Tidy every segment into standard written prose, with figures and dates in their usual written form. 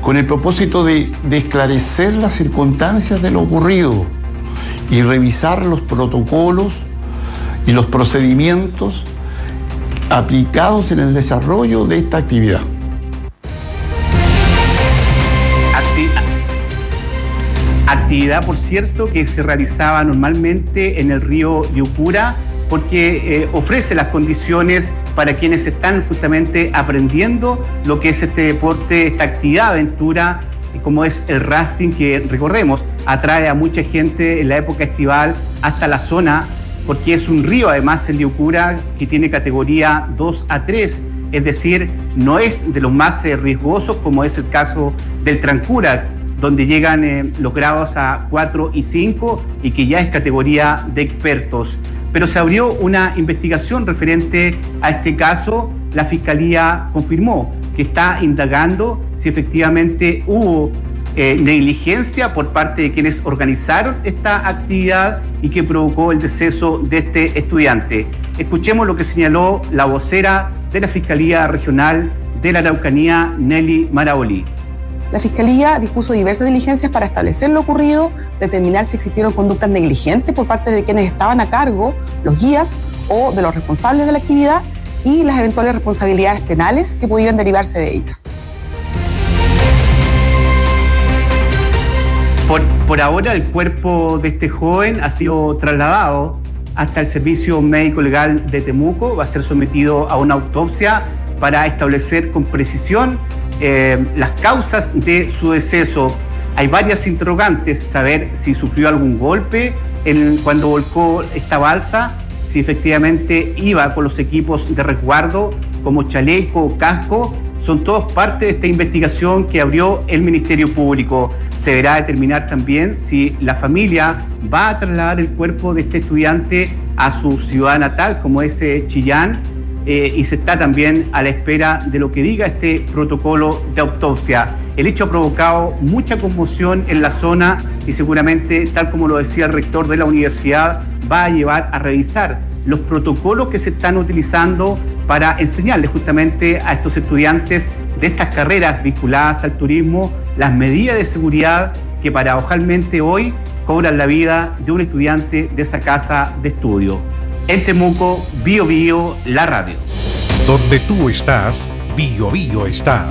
con el propósito de esclarecer las circunstancias de lo ocurrido y revisar los protocolos y los procedimientos aplicados en el desarrollo de esta actividad. Actividad, por cierto, que se realizaba normalmente en el río Yucura, porque ofrece las condiciones para quienes están justamente aprendiendo lo que es este deporte, esta actividad aventura, como es el rafting, que recordemos, atrae a mucha gente en la época estival hasta la zona, porque es un río, además, el Yucura, que tiene categoría 2 a 3, es decir, no es de los más riesgosos, como es el caso del Trancura, donde llegan los grados a 4 y 5 y que ya es categoría de expertos. Pero se abrió una investigación referente a este caso. La Fiscalía confirmó que está indagando si efectivamente hubo negligencia por parte de quienes organizaron esta actividad y que provocó el deceso de este estudiante. Escuchemos lo que señaló la vocera de la Fiscalía Regional de la Araucanía, Nelly Maraoli. La Fiscalía dispuso diversas diligencias para establecer lo ocurrido, determinar si existieron conductas negligentes por parte de quienes estaban a cargo, los guías o de los responsables de la actividad y las eventuales responsabilidades penales que pudieran derivarse de ellas. Por ahora, el cuerpo de este joven ha sido trasladado hasta el Servicio Médico Legal de Temuco. Va a ser sometido a una autopsia para establecer con precisión las causas de su deceso. Hay varias interrogantes: saber si sufrió algún golpe cuando volcó esta balsa, si efectivamente iba con los equipos de resguardo como chaleco, casco. Son todos parte de esta investigación que abrió el Ministerio Público. Se deberá determinar también si la familia va a trasladar el cuerpo de este estudiante a su ciudad natal, como es Chillán, y se está también a la espera de lo que diga este protocolo de autopsia. El hecho ha provocado mucha conmoción en la zona y seguramente, tal como lo decía el rector de la universidad, va a llevar a revisar los protocolos que se están utilizando para enseñarles justamente a estos estudiantes de estas carreras vinculadas al turismo las medidas de seguridad que paradojalmente hoy cobran la vida de un estudiante de esa casa de estudio. En Temuco, Bio Bio, la radio. Donde tú estás, Bio Bio está.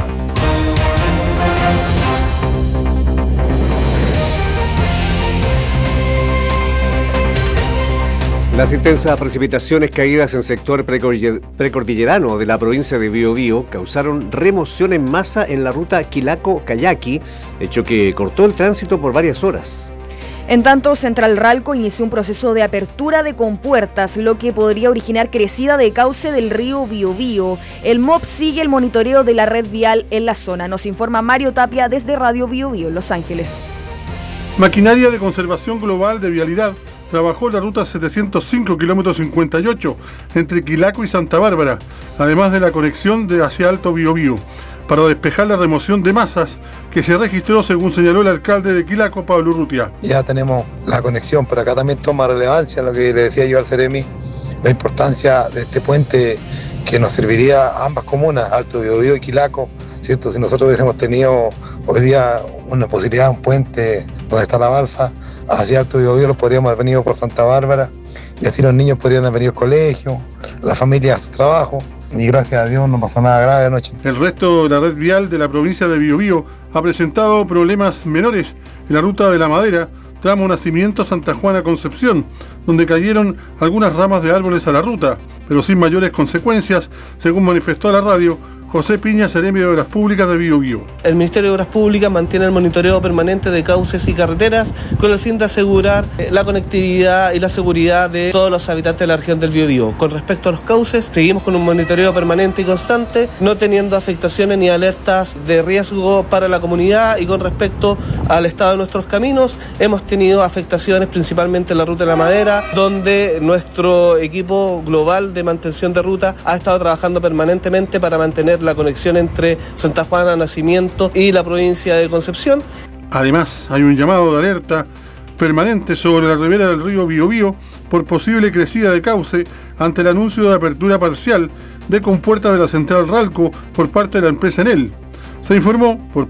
Las intensas precipitaciones caídas en sector precordillerano de la provincia de Biobío causaron remoción en masa en la ruta Quilaco-Cayaqui, hecho que cortó el tránsito por varias horas. En tanto, Central Ralco inició un proceso de apertura de compuertas, lo que podría originar crecida de cauce del río Biobío. El MOP sigue el monitoreo de la red vial en la zona. Nos informa Mario Tapia desde Radio Biobío, Los Ángeles. Maquinaria de Conservación Global de Vialidad trabajó en la ruta 705 km 58 entre Quilaco y Santa Bárbara, además de la conexión de hacia Alto Biobío, para despejar la remoción de masas que se registró, según señaló el alcalde de Quilaco, Pablo Urrutia. Ya tenemos la conexión, pero acá también toma relevancia lo que le decía yo al Ceremi, la importancia de este puente que nos serviría a ambas comunas, Alto Biobío y Quilaco, ¿cierto? Si nosotros hubiésemos tenido hoy día una posibilidad de un puente donde está la balsa, hacia Alto Biobío los podríamos haber venido por Santa Bárbara y así los niños podrían haber venido al colegio, las familias a su trabajo. Y gracias a Dios no pasó nada grave anoche. El resto de la red vial de la provincia de Biobío ha presentado problemas menores en la ruta de la Madera, tramo Nacimiento Santa Juana Concepción, donde cayeron algunas ramas de árboles a la ruta, pero sin mayores consecuencias, según manifestó a la radio José Piña, Seremi de Obras Públicas de Biobío. El Ministerio de Obras Públicas mantiene el monitoreo permanente de cauces y carreteras con el fin de asegurar la conectividad y la seguridad de todos los habitantes de la región del Biobío. Con respecto a los cauces, seguimos con un monitoreo permanente y constante, no teniendo afectaciones ni alertas de riesgo para la comunidad. Y con respecto al estado de nuestros caminos, hemos tenido afectaciones principalmente en la ruta de la Madera, donde nuestro equipo global de mantención de ruta ha estado trabajando permanentemente para mantener la conexión entre Santa Juana, Nacimiento y la provincia de Concepción. Además, hay un llamado de alerta permanente sobre la ribera del río Biobío por posible crecida de cauce ante el anuncio de apertura parcial de compuertas de la Central Ralco por parte de la empresa Enel. Se informó por